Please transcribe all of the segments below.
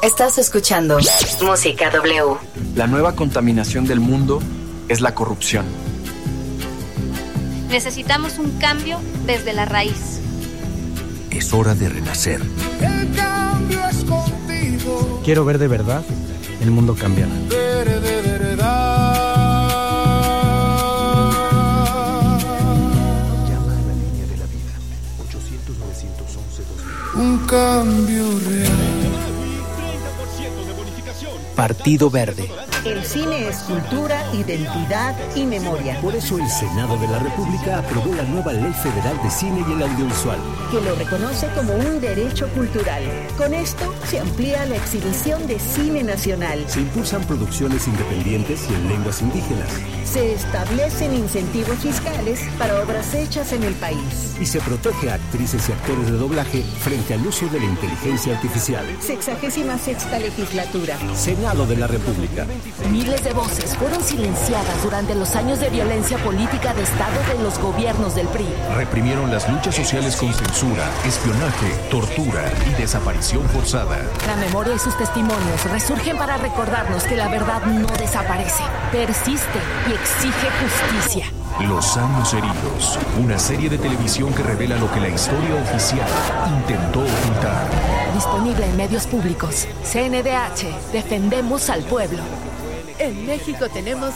Estás escuchando Música W. La nueva contaminación del mundo es la corrupción. Necesitamos un cambio desde la raíz. Es hora de renacer. El cambio es contigo. Quiero ver de verdad el mundo cambiar. De verdad. Llama a la línea de la vida. 800-911-2000. Un cambio real. Partido Verde. El cine es cultura, identidad y memoria. Por eso el Senado de la República aprobó la nueva Ley Federal de Cine y el Audiovisual, Que lo reconoce como un derecho cultural. Con esto se amplía la exhibición de cine nacional. se impulsan producciones independientes y en lenguas indígenas, Se establecen incentivos fiscales para obras hechas en el país. y se protege a actrices y actores de doblaje frente al uso de la inteligencia artificial. 66ª legislatura. Senado de la República. Miles de voces fueron silenciadas durante los años de violencia política de Estado de los gobiernos del PRI. Reprimieron las luchas sociales con censura, espionaje, tortura y desaparición forzada. La memoria y sus testimonios resurgen para recordarnos que la verdad no desaparece, persiste y exige justicia. Los años heridos. Una serie de televisión que revela lo que la historia oficial intentó ocultar. Disponible en medios públicos. CNDH, defendemos al pueblo. En México tenemos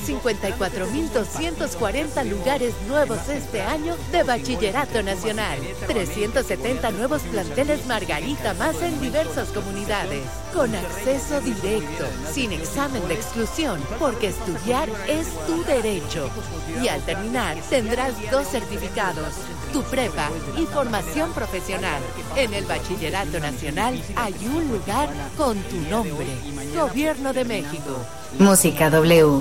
154.240 lugares nuevos este año de Bachillerato Nacional. 370 nuevos planteles Margarita más en diversas comunidades. Con acceso directo, sin examen de exclusión, porque estudiar es tu derecho. Y al terminar tendrás 2 certificados, tu prepa y formación profesional. En el Bachillerato Nacional hay un lugar con tu nombre. Gobierno de México. Música W.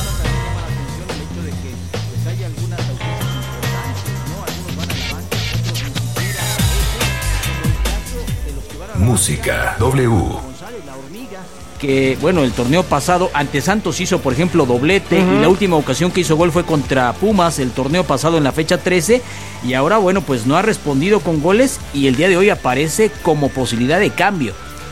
Música W. Que bueno, el torneo pasado ante Santos hizo por ejemplo doblete, y la última ocasión que hizo gol fue contra Pumas el torneo pasado en la fecha 13, y ahora bueno, pues no ha respondido con goles y el día de hoy aparece como posibilidad de cambio.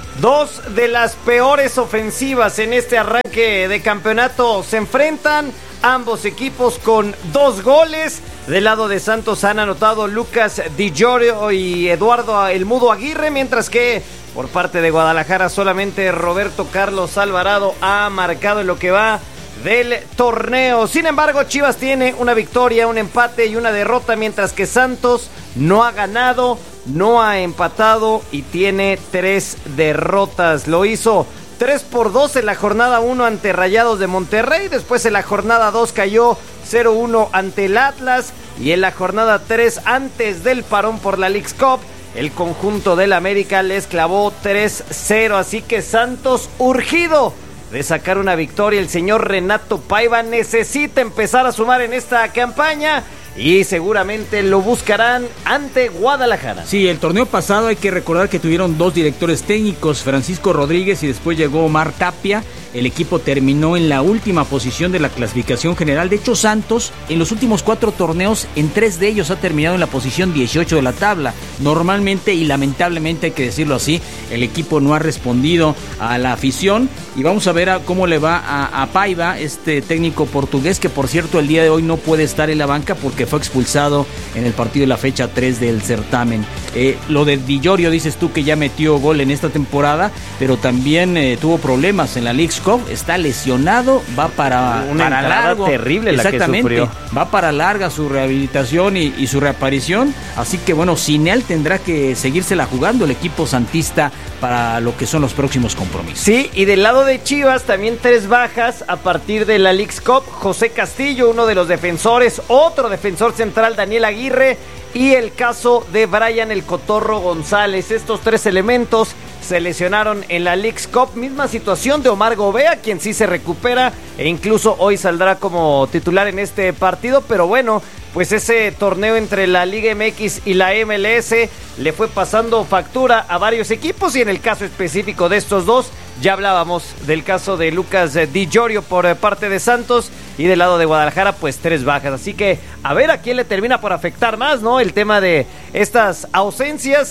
2 de las peores ofensivas en este arranque de campeonato se enfrentan, ambos equipos con 2 goles. Del lado de Santos han anotado Lucas Di Giorgio y Eduardo El Mudo Aguirre, mientras que por parte de Guadalajara solamente Roberto Carlos Alvarado ha marcado en lo que va del torneo. Sin embargo, Chivas tiene una victoria, un empate y una derrota, mientras que Santos no ha ganado, no ha empatado y tiene 3 derrotas. Lo hizo 3-2 en la jornada 1 ante Rayados de Monterrey. Después en la jornada 2 cayó 0-1 ante el Atlas. Y en la jornada 3, antes del parón por la Leagues Cup, el conjunto del América les clavó 3-0. Así que Santos, urgido de sacar una victoria, el señor Renato Paiva necesita empezar a sumar en esta campaña. Y seguramente lo buscarán ante Guadalajara. Sí, el torneo pasado hay que recordar que tuvieron 2 directores técnicos, Francisco Rodríguez y después llegó Omar Tapia. El equipo terminó en la última posición de la clasificación general. De hecho, Santos en los últimos 4 torneos, en 3 de ellos ha terminado en la posición 18 de la tabla. Normalmente y lamentablemente, hay que decirlo así, el equipo no ha respondido a la afición. Y vamos a ver cómo le va a Paiva, este técnico portugués, que por cierto el día de hoy no puede estar en la banca porque fue expulsado en el partido de la fecha 3 del certamen. Lo de Di Giorgio, dices tú que ya metió gol en esta temporada, pero también tuvo problemas en la Leagues Cup, está lesionado, va para largo. Terrible la que sufrió. Va para larga su rehabilitación y su reaparición, así que bueno, sin él tendrá que seguírsela jugando el equipo santista para lo que son los próximos compromisos. Sí, y del lado de Chivas también 3 bajas a partir de la Leagues Cup. José Castillo, uno de los defensores, otro defensor central, Daniel Aguirre, y el caso de Brian El Cotorro González. Estos 3 elementos se lesionaron en la Leagues Cup. Misma situación de Omar Gobea, quien sí se recupera e incluso hoy saldrá como titular en este partido. Pero bueno, pues ese torneo entre la Liga MX y la MLS le fue pasando factura a varios equipos, y en el caso específico de estos 2, ya hablábamos del caso de Lucas Di Giorgio por parte de Santos, y del lado de Guadalajara pues 3 bajas, así que a ver a quién le termina por afectar más, ¿no? El tema de estas ausencias,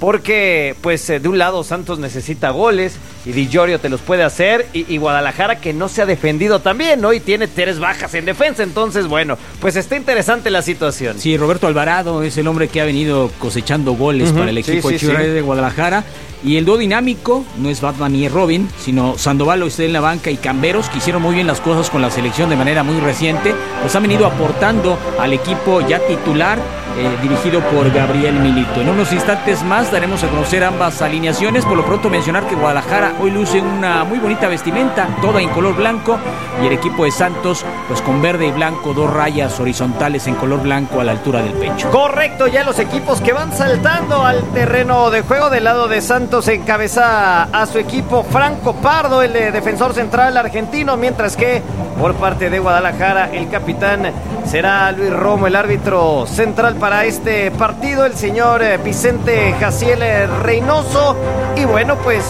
porque pues de un lado Santos necesita goles y Di Llorio te los puede hacer y Guadalajara que no se ha defendido también, ¿no? Y tiene 3 bajas en defensa, entonces bueno, pues está interesante la situación. Sí, Roberto Alvarado es el hombre que ha venido cosechando goles para el equipo de Chivas de Guadalajara. Y el dúo dinámico no es Batman y Robin, sino Sandoval está en la banca y Camberos, que hicieron muy bien las cosas con la selección de manera muy reciente, pues han venido aportando al equipo ya titular, dirigido por Gabriel Milito. En unos instantes más daremos a conocer ambas alineaciones. Por lo pronto mencionar que Guadalajara hoy luce una muy bonita vestimenta, toda en color blanco, y el equipo de Santos pues con verde y blanco, 2 rayas horizontales en color blanco a la altura del pecho. Correcto, ya los equipos que van saltando al terreno de juego. Del lado de Santos encabeza a su equipo Franco Pardo, el defensor central argentino, mientras que por parte de Guadalajara el capitán será Luis Romo, el árbitro central para este partido, el señor Vicente Jaciel Reynoso. Y bueno, pues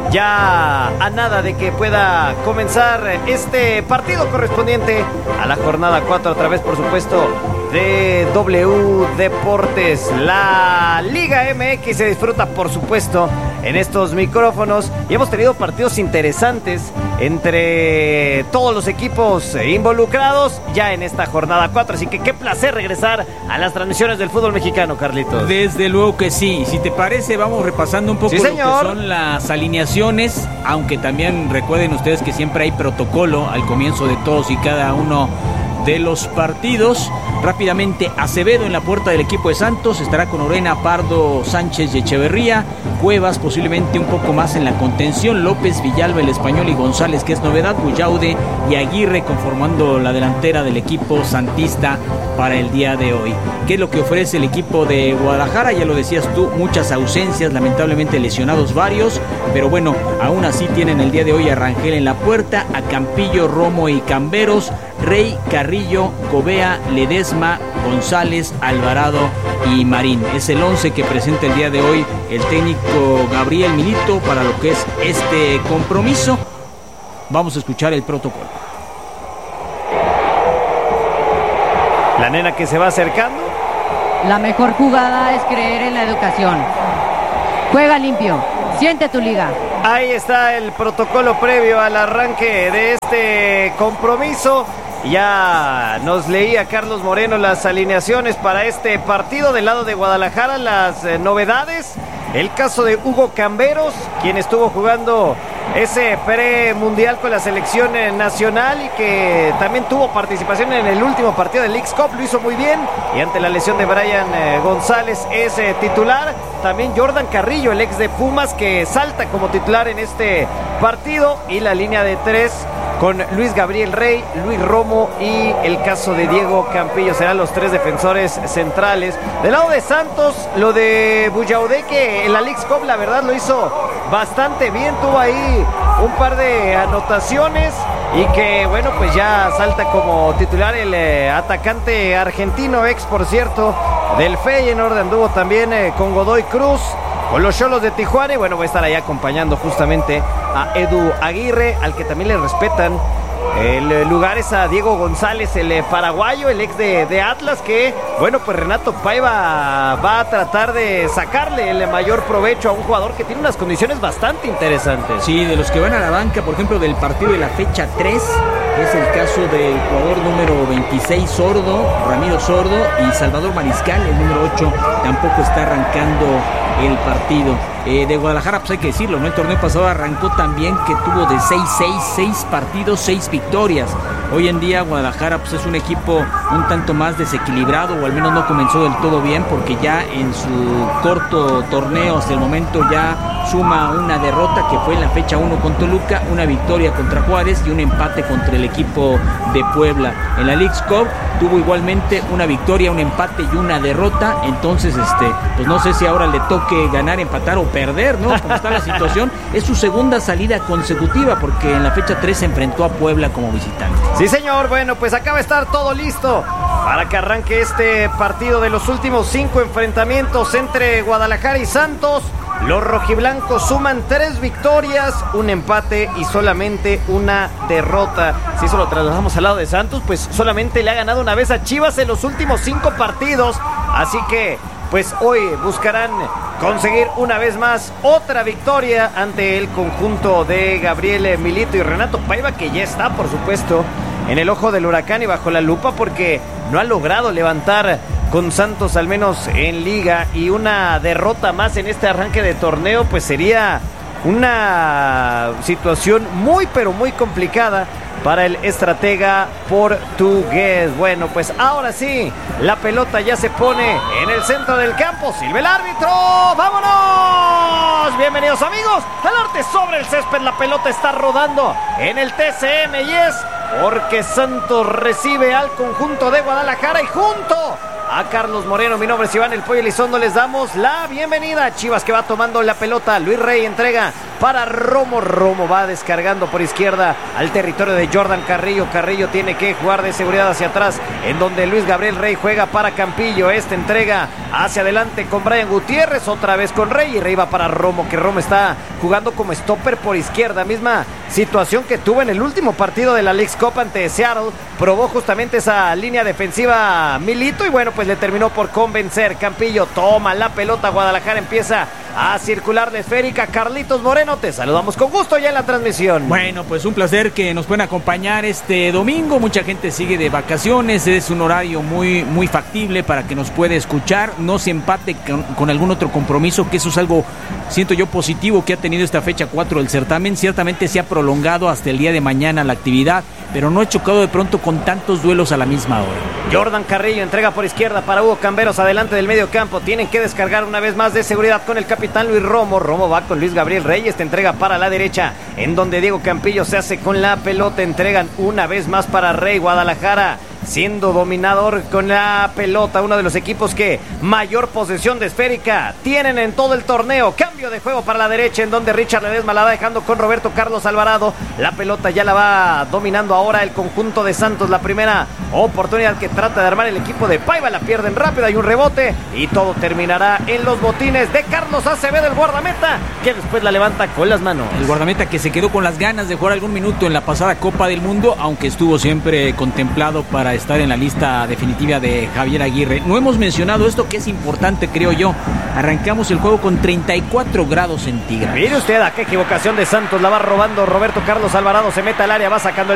ya a nada de que pueda comenzar este partido correspondiente a la jornada 4 a través, por supuesto, de W Deportes. La Liga MX se disfruta, por supuesto, en estos micrófonos, y hemos tenido partidos interesantes entre todos los equipos involucrados ya en esta jornada 4, así que qué placer regresar a las transmisiones del fútbol mexicano, Carlitos. Desde luego que sí. Si te parece, vamos repasando un poco lo que son las alineaciones, aunque también recuerden ustedes que siempre hay protocolo al comienzo de todos y cada uno de los partidos. Rápidamente, Acevedo en la puerta del equipo de Santos, estará con Orena, Pardo, Sánchez y Echeverría. Cuevas posiblemente un poco más en la contención, López, Villalba, el español y González, que es novedad, Bullaude y Aguirre conformando la delantera del equipo santista para el día de hoy. ¿Qué es lo que ofrece el equipo de Guadalajara? Ya lo decías tú, muchas ausencias, lamentablemente lesionados varios, pero bueno, aún así tienen el día de hoy a Rangel en la puerta, a Campillo, Romo y Camberos, Rey, Carrillo, Covea, Ledesma, González, Alvarado y Marín. Es el 11 que presenta el día de hoy el técnico Gabriel Milito para lo que es este compromiso. Vamos a escuchar el protocolo. La nena que se va acercando. La mejor jugada es creer en la educación. Juega limpio, siente tu liga. Ahí está el protocolo previo al arranque de este compromiso. Ya nos leía Carlos Moreno las alineaciones para este partido. Del lado de Guadalajara, las novedades. El caso de Hugo Camberos, quien estuvo jugando ese premundial con la selección nacional y que también tuvo participación en el último partido del Leagues Cup, lo hizo muy bien, y ante la lesión de Brian González es titular. También Jordan Carrillo, el ex de Pumas, que salta como titular en este partido, y la línea de 3 con Luis Gabriel Rey, Luis Romo y el caso de Diego Campillo serán los 3 defensores centrales. Del lado de Santos, lo de Bullaude, que en la Leagues Cup la verdad lo hizo bastante bien, tuvo ahí un par de anotaciones y que bueno, pues ya salta como titular el atacante argentino, ex por cierto del Feyenoord, anduvo también con Godoy Cruz, con los Xolos de Tijuana, y bueno, va a estar ahí acompañando justamente a Edu Aguirre, al que también le respetan el lugar es a Diego González, el paraguayo, el ex de Atlas, que bueno, pues Renato Paiva va a tratar de sacarle el mayor provecho a un jugador que tiene unas condiciones bastante interesantes. Sí, de los que van a la banca, por ejemplo, del partido de la fecha 3, es el caso del jugador número 26 Sordo, Ramiro Sordo, y Salvador Mariscal, el número 8, tampoco está arrancando el partido. De Guadalajara, pues hay que decirlo, ¿no? El torneo pasado arrancó también que tuvo de 6 partidos, 6 victorias. Hoy en día Guadalajara pues es un equipo un tanto más desequilibrado, o al menos no comenzó del todo bien, porque ya en su corto torneo hasta el momento ya suma una derrota que fue en la fecha 1 con Toluca, una victoria contra Juárez y un empate contra el equipo de Puebla. En la Leagues Cup tuvo igualmente una victoria, un empate y una derrota. Entonces pues no sé si ahora le toque ganar, empatar o perder, ¿no? Como está la situación. Es su segunda salida consecutiva, porque en la fecha 3 se enfrentó a Puebla como visitante. Sí, señor. Bueno, pues acaba de estar todo listo para que arranque este partido de los últimos 5 enfrentamientos entre Guadalajara y Santos. Los rojiblancos suman 3 victorias, un empate y solamente una derrota. Si eso lo trasladamos al lado de Santos, pues solamente le ha ganado una vez a Chivas en los últimos 5 partidos. Así que pues hoy buscarán conseguir una vez más otra victoria ante el conjunto de Gabriel Milito y Renato Paiva, que ya está, por supuesto, en el ojo del huracán y bajo la lupa porque no ha logrado levantar con Santos, al menos en liga, y una derrota más en este arranque de torneo pues sería una situación muy pero muy complicada para el estratega portugués. Bueno, pues ahora sí, la pelota ya se pone en el centro del campo. Silba el árbitro. ¡Vámonos! Bienvenidos, amigos, al arte sobre el césped. La pelota está rodando en el TCM y es porque Santos recibe al conjunto de Guadalajara y junto a Carlos Moreno, mi nombre es Iván El Pollo Elizondo, les damos la bienvenida. Chivas que va tomando la pelota, Luis Rey entrega para Romo, Romo va descargando por izquierda al territorio de Jordan Carrillo, Carrillo tiene que jugar de seguridad hacia atrás, en donde Luis Gabriel Rey juega para Campillo, entrega hacia adelante con Brian Gutiérrez, otra vez con Rey, y Rey va para Romo, que Romo está jugando como stopper por izquierda, misma situación que tuvo en el último partido de la Leagues Cup ante Seattle, probó justamente esa línea defensiva Milito, y bueno, pues le terminó por convencer. Campillo toma la pelota, Guadalajara empieza a circular de esférica. Carlitos Moreno, te saludamos con gusto ya en la transmisión. Bueno, pues un placer que nos puedan acompañar este domingo. Mucha gente sigue de vacaciones, es un horario muy, muy factible para que nos pueda escuchar. No se empate con algún otro compromiso, que eso es algo, siento yo, positivo que ha tenido esta fecha 4 del certamen. Ciertamente se ha prolongado hasta el día de mañana la actividad, pero no ha chocado de pronto con tantos duelos a la misma hora. Jordan Carrillo entrega por izquierda para Hugo Camberos adelante del medio campo. Tienen que descargar una vez más de seguridad con el capitán Luis Romo. Romo va con Luis Gabriel Rey. Entrega para la derecha, en donde Diego Campillo se hace con la pelota. Entregan una vez más para Rey. Guadalajara siendo dominador con la pelota, uno de los equipos que mayor posesión de esférica tienen en todo el torneo. Cambio de juego para la derecha, en donde Richard Ledesma la va dejando con Roberto Carlos Alvarado. La pelota ya la va dominando ahora el conjunto de Santos. La primera oportunidad que trata de armar el equipo de Paiva la pierden rápido, hay un rebote y todo terminará en los botines de Carlos Acevedo, el guardameta, que después la levanta con las manos. El guardameta que se quedó con las ganas de jugar algún minuto en la pasada Copa del Mundo, aunque estuvo siempre contemplado para estar en la lista definitiva de Javier Aguirre. No hemos mencionado esto, que es importante, creo yo. Arrancamos el juego con 34 grados centígrados. Mire usted a qué equivocación de Santos, la va robando Roberto Carlos Alvarado, se mete al área, va sacando